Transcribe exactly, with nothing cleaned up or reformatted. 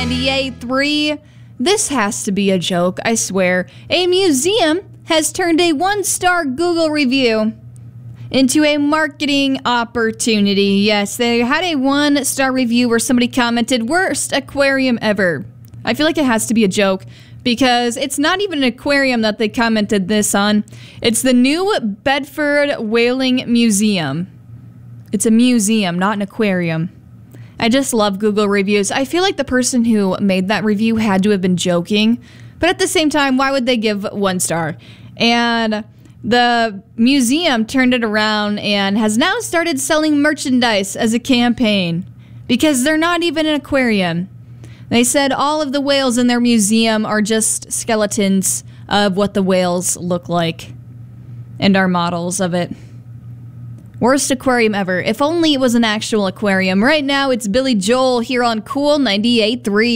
ninety-eight point three. This has to be a joke, I swear. A museum has turned a one-star Google review into a marketing opportunity. Yes, they had a one-star review where somebody commented, "Worst aquarium ever." I feel like it has to be a joke because it's not even an aquarium that they commented this on. It's the New Bedford Whaling Museum. It's a museum, not an aquarium. I just love Google reviews. I feel like the person who made that review had to have been joking, but at the same time, why would they give one star? And the museum turned it around and has now started selling merchandise as a campaign because they're not even an aquarium. They said all of the whales in their museum are just skeletons of what the whales look like and are models of it. Worst aquarium ever. If only it was an actual aquarium. Right now, it's Billy Joel here on Cool ninety-eight point three.